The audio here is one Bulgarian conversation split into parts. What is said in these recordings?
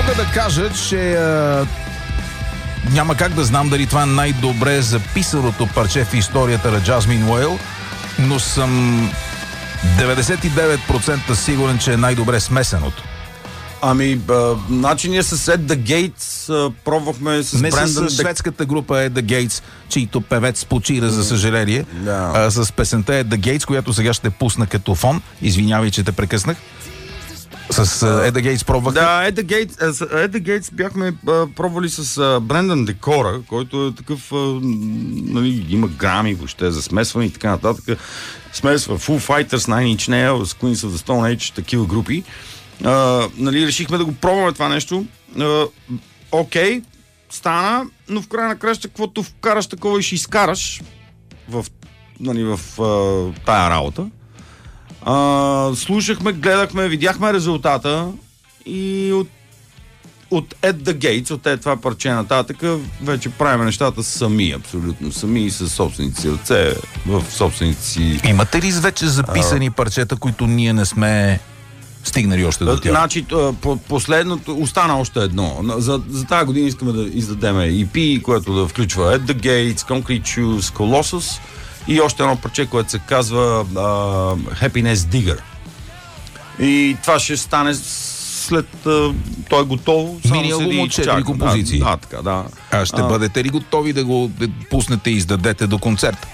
Мога да кажа, че няма как да знам дали това е най-добре записаното парче в историята на Jasmine Whale, но съм 99% сигурен, че е най-добре смесеното. Значи ние с Ed The Gates пробвахме с не Брендан... с шведската група Ed The Gates, чийто певец почира, за съжаление. С песента Ed The Gates, която сега ще пусна като фон. Извинявай, че те прекъснах. С Ed The Gates пробвахме. Да, Ed The Gates бяхме пробвали с Брендан Декора, който е такъв, нали, има грами въобще за смесване и така нататък. Смесва Foo Fighters, Nine Inch Nails, Queens of the Stone Age, такива групи. Нали, решихме да го пробваме това нещо. Окей, стана, но в края на краща, каквото вкараш такова и ще изкараш в тая работа. Слушахме, гледахме, видяхме резултата и от Ed The Gates, от това парче нататък, вече правим нещата сами, абсолютно сами и със собствените си ръце, в собствените си... Имате ли вече записани парчета, които ние не сме стигнали още до тях? Значи, последното, остана още едно. За тази година искаме да издадем EP, което да включва Ed The Gates, Concrete Shoes, Colossus и още едно парче, което се казва Happiness Digger. И това ще стане след... той е готово. Мини албум от 4 композиции. Така, да. А ще бъдете ли готови да го пуснете и издадете до концерта?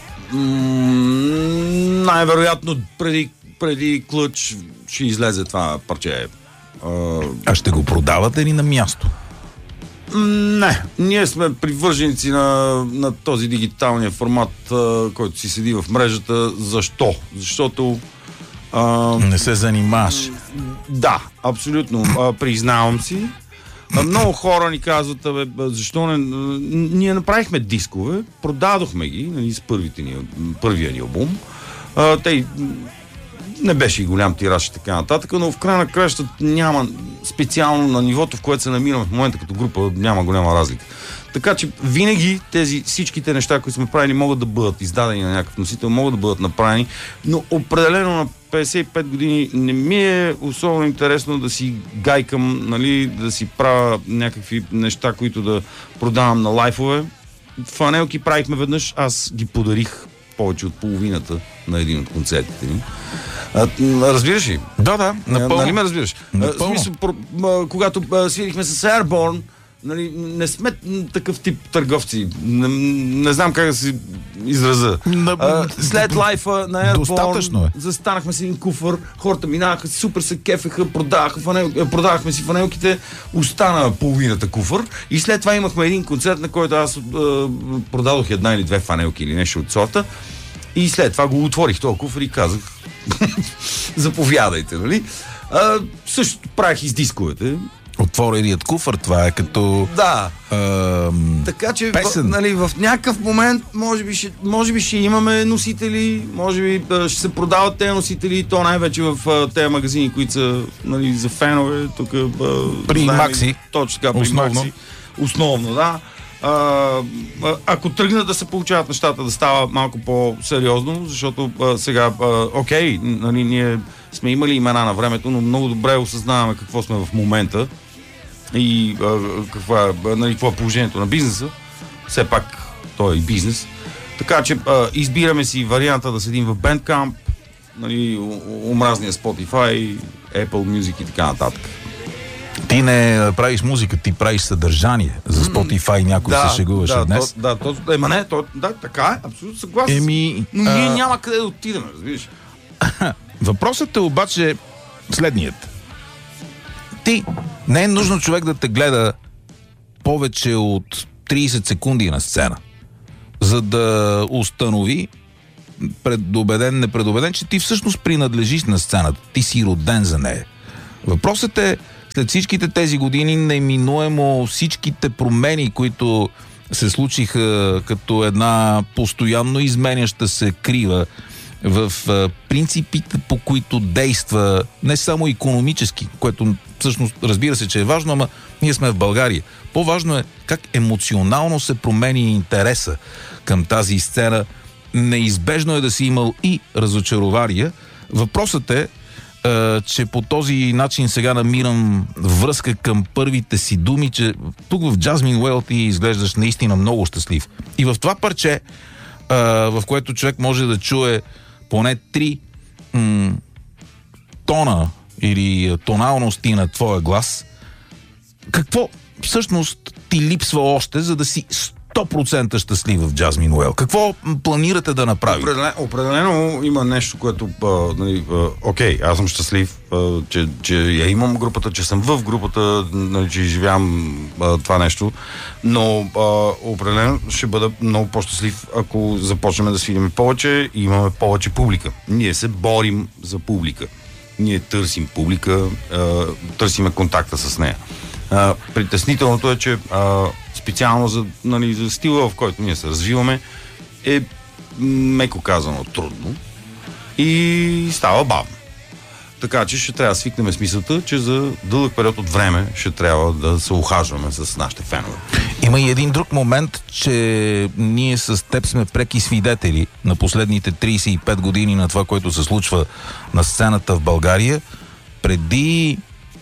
Най-вероятно преди Клъч ще излезе това парче. А ще го продавате ли на място? Не, ние сме привърженици на този дигиталния формат, който си седи в мрежата. Защо? Защото... не се занимаваш. Да, абсолютно. Признавам си. Много хора ни казват, защо не... Ние направихме дискове, продадохме ги, нали, с първия ни албум. Те не беше и голям тираж и така нататък, но в края на кращата няма специално на нивото, в което се намираме в момента като група, няма голяма разлика. Така че винаги всичките неща, които сме правили, могат да бъдат издадени на някакъв носител, могат да бъдат направени, но определено на 55 години не ми е особено интересно да си гайкам, нали, да си правя някакви неща, които да продавам на лайфове. Фанелки правихме веднъж, аз ги подарих повече от половината на един от концертите ни. Разбираш ли? Да, напълно. Нали ме разбираш? В смисъл, когато свирихме с Airborne, нали, не сме такъв тип търговци. Не знам как да си израза. След лайфа на Airborne застанахме с един куфър, хората минаха, супер се кефеха, продавахме си фанелките, остана половината куфър и след това имахме един концерт, на който аз продадох една или две фанелки или нещо от сорта и след това го отворих този куфър и казах заповядайте, нали? Същото правих и с дисковете. Отвореният куфър, това е като... Да. Така че нали, в някакъв момент може би ще имаме носители, може би ще се продават тези носители, то най-вече в тези магазини, които са, нали, за фенове, тук при Макси. Точно така, при Макси. Основно, да. Ако тръгнат да се получават нещата, да става малко по-сериозно, защото сега, окей, нали, ние сме имали имена на времето, но много добре осъзнаваме какво сме в момента и какво е положението на бизнеса. Все пак той е и бизнес. Така че избираме си варианта да седим в Bandcamp, нали, омразния Spotify, Apple Music и така нататък. Ти не правиш музика, ти правиш съдържание. За Spotify някой се шегуваше днес. Така е, абсолютно съгласен. Но ние няма къде да отидем, разбираш. Въпросът е обаче следният. Ти не е нужно човек да те гледа повече от 30 секунди на сцена, за да установи, предубеден, непредубеден, че ти всъщност принадлежиш на сцената. Ти си роден за нея. Въпросът е, след всичките тези години, неминуемо всичките промени, които се случиха като една постоянно изменяща се крива в принципите, по които действа не само икономически, което всъщност разбира се, че е важно, ама ние сме в България. По-важно е как емоционално се промени интереса към тази сцена. Неизбежно е да си имал и разочарования. Въпросът е че по този начин сега намирам връзка към първите си думи, че тук в Jasmine Well ти изглеждаш наистина много щастлив. И в това парче, в което човек може да чуе поне 3 тона или тоналности на твоя глас, какво всъщност ти липсва още, за да си 100% щастлив в Jasmine Well? Какво планирате да направите? Определено има нещо, което окей, аз съм щастлив, че я имам групата, че съм в групата, че изживявам това нещо, но определено ще бъда много по-щастлив, ако започнем да свирим повече и имаме повече публика. Ние се борим за публика. Ние търсим публика, търсиме контакта с нея. Притеснителното е, че специално за стила, в който ние се развиваме, е меко казано трудно и става бавно. Така че ще трябва да свикнем с мисълта, че за дълъг период от време ще трябва да се ухажваме с нашите фенове. Има и един друг момент, че ние с теб сме преки свидетели на последните 35 години на това, което се случва на сцената в България. Преди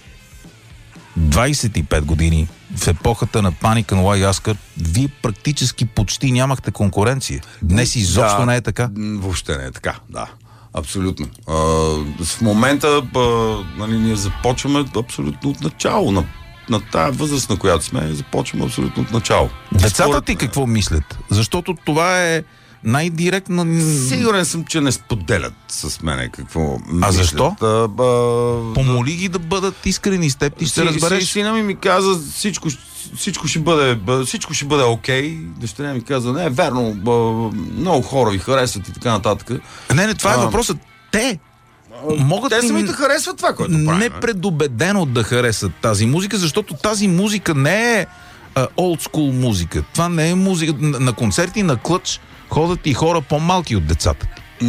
25 години, в епохата на Panic and Layascar, вие практически почти нямахте конкуренция. Днес изобщо не е така? Въобще не е така, да. Абсолютно. В момента ние започваме абсолютно от начало. На тая възраст, на която сме, започваме абсолютно от начало. Децата ти какво мислят? Защото това е най-директно... Сигурен съм, че не споделят с мене какво мислят. А защо? Помоли ги да бъдат искрени с теб, ти ще разбереш. Сина ми каза, всичко ще бъде окей. Дъщеря ми каза, не, верно, много хора ви харесват и така нататък. Не, това е въпросът. Те самите да харесват това, което правим. Непредубедено да харесат тази музика, защото тази музика не е олдскул музика. Това не е музика. На концерти, на клъч ходят и хора по-малки от децата.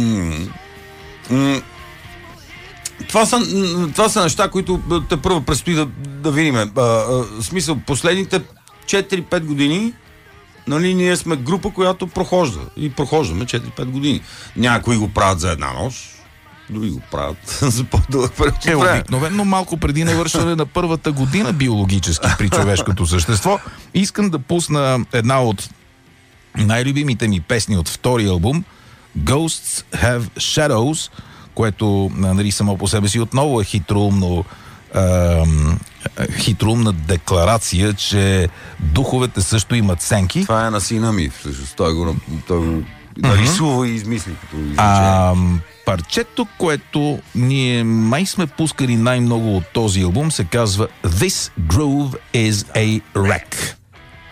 Това са неща, които те първо предстои да видим. В смисъл, последните 4-5 години ние сме група, която прохожда. И прохождаме 4-5 години. Някои го правят за една нощ, други го правят за по-дълъг период. Обикновено малко преди навършване на първата година биологически при човешкото същество. Искам да пусна една от най-любимите ми песни от втори албум, Ghosts Have Shadows, което само по себе си отново е хитроумна декларация, че духовете също имат сенки. Това е на сина ми, всъщност. Той го нарисува и измисли като изречение. Парчето, което ние май сме пускали най-много от този албум, се казва This Groove is a Wreck.